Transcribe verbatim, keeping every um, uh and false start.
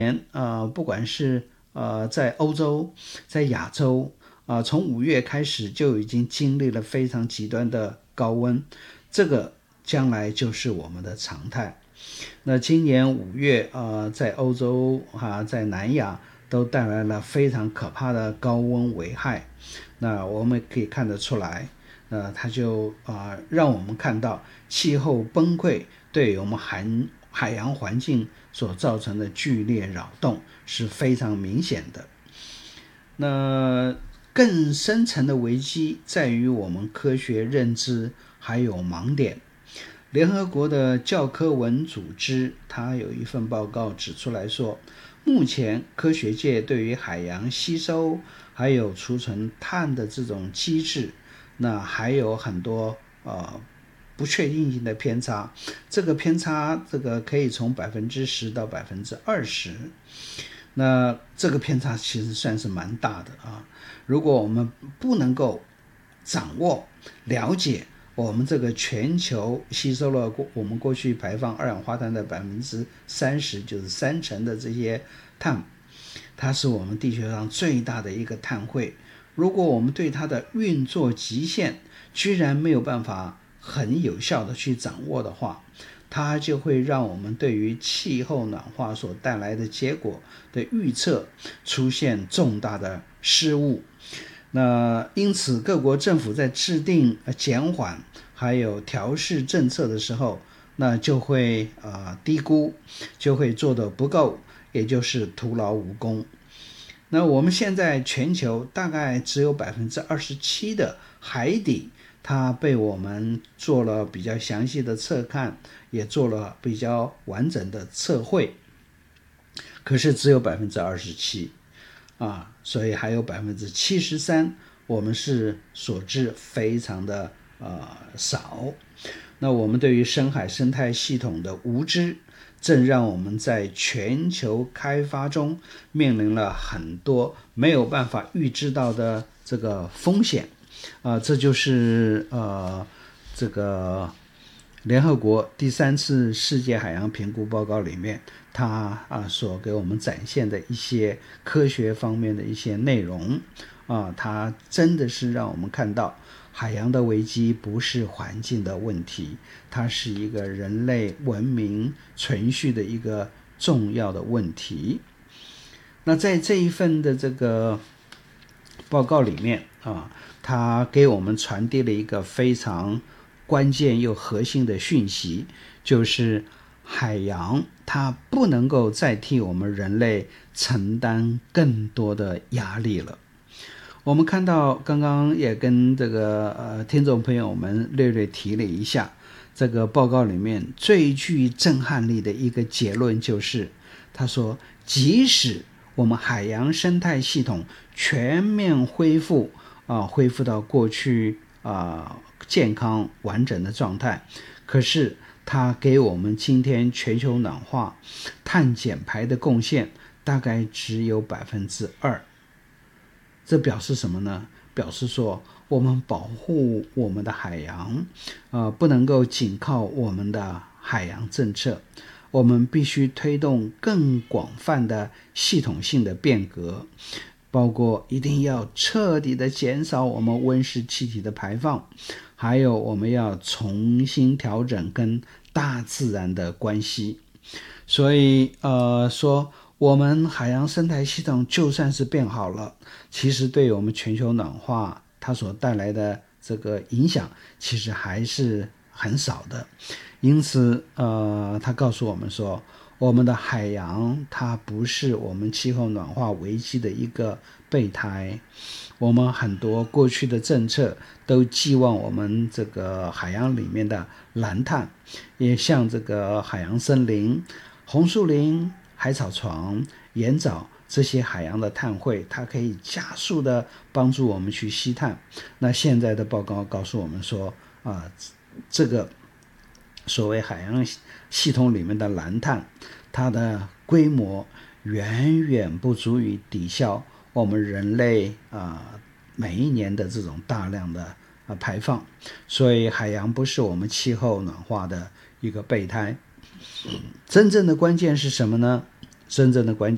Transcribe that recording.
呃，不管是呃在欧洲，在亚洲，啊、呃，从五月开始就已经经历了非常极端的高温，这个将来就是我们的常态。那今年五月，呃，在欧洲啊，在南亚都带来了非常可怕的高温危害。那我们可以看得出来，呃，它就啊、呃、让我们看到气候崩溃对我们海海洋环境所造成的剧烈扰动是非常明显的。那更深层的危机在于我们科学认知还有盲点。联合国的教科文组织，它有一份报告指出来说，目前科学界对于海洋吸收还有储存碳的这种机制，那还有很多呃不确定性的偏差。这个偏差，这个可以从百分之十到百分之二十。那这个偏差其实算是蛮大的啊。如果我们不能够掌握、了解我们这个全球吸收了我们过去排放二氧化碳的百分之三十，就是三成的这些碳，它是我们地球上最大的一个碳汇。如果我们对它的运作极限居然没有办法很有效的去掌握的话，它就会让我们对于气候暖化所带来的结果的预测出现重大的失误。那因此各国政府在制定减缓还有调试政策的时候，那就会呃低估，就会做得不够，也就是徒劳无功。那我们现在全球大概只有百分之二十七的海底，它被我们做了比较详细的测看，也做了比较完整的测绘，可是只有百分之二十七。啊，所以还有百分之七十三，我们是所知非常的呃少。那我们对于深海生态系统的无知，正让我们在全球开发中面临了很多没有办法预知到的这个风险。啊、呃，这就是呃这个联合国第三次世界海洋评估报告里面，它啊所给我们展现的一些科学方面的一些内容啊，它真的是让我们看到海洋的危机不是环境的问题，它是一个人类文明存续的一个重要的问题。那在这一份的这个报告里面啊，它给我们传递了一个非常关键又核心的讯息，就是海洋它不能够再替我们人类承担更多的压力了。我们看到刚刚也跟这个呃听众朋友们略略提了一下，这个报告里面最具震撼力的一个结论就是，他说即使我们海洋生态系统全面恢复啊、呃，恢复到过去啊、呃、健康完整的状态，可是它给我们今天全球暖化碳减排的贡献大概只有百分之二。这表示什么呢？表示说我们保护我们的海洋，呃，不能够仅靠我们的海洋政策，我们必须推动更广泛的系统性的变革，包括一定要彻底的减少我们温室气体的排放，还有我们要重新调整跟大自然的关系。所以呃说我们海洋生态系统就算是变好了，其实对我们全球暖化它所带来的这个影响其实还是很少的。因此呃，他告诉我们说，我们的海洋它不是我们气候暖化危机的一个备胎。我们很多过去的政策都寄望我们这个海洋里面的蓝碳，也像这个海洋森林、红树林、海草床、盐藻这些海洋的碳汇，它可以加速的帮助我们去吸碳。那现在的报告告诉我们说啊、呃，这个所谓海洋系统里面的蓝碳，它的规模远远不足以抵消我们人类啊、呃、每一年的这种大量的、呃、排放。所以海洋不是我们气候暖化的一个备胎。真正的关键是什么呢？真正的关键